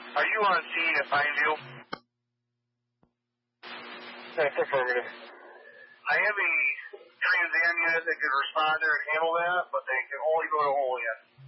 Are you on scene at Pineview? That's affirmative. I have a Trans Am unit that could respond there and handle that, but they can only go to Olean.